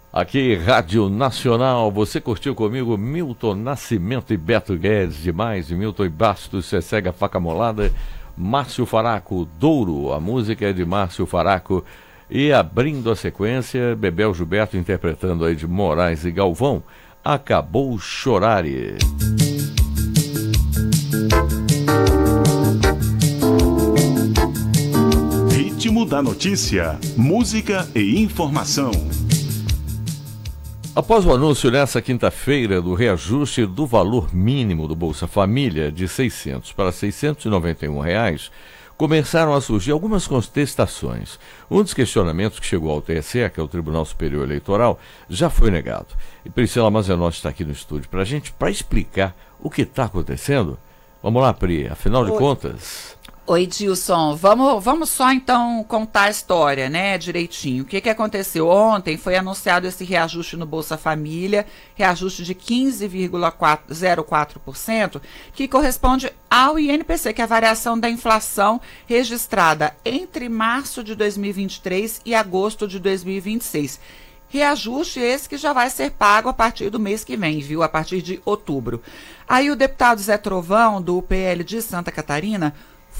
Aqui, Rádio Nacional, você curtiu comigo Milton Nascimento e Beto Guedes, demais, Milton e Bastos, Cecega Faca Molada, Márcio Faraco, Douro, a música é de Márcio Faraco, e abrindo a sequência, Bebel Gilberto interpretando aí de Moraes e Galvão, Acabou Chorare. Ritmo da notícia, música e informação. Após o anúncio nesta quinta-feira do reajuste do valor mínimo do Bolsa Família de R$ 600 para R$ 691, começaram a surgir algumas contestações. Um dos questionamentos que chegou ao TSE, que é o Tribunal Superior Eleitoral, já foi negado. E Priscila Mazenotti está aqui no estúdio para a gente, para explicar o que está acontecendo. Vamos lá, Pri, afinal de contas... Oi, Dilson, vamos só então contar a história, né, direitinho. O que aconteceu? Ontem foi anunciado esse reajuste no Bolsa Família, reajuste de 15,04%, que corresponde ao INPC, que é a variação da inflação registrada entre março de 2023 e agosto de 2026. Reajuste esse que já vai ser pago a partir do mês que vem, a partir de outubro. Aí o deputado Zé Trovão, do PL de Santa Catarina,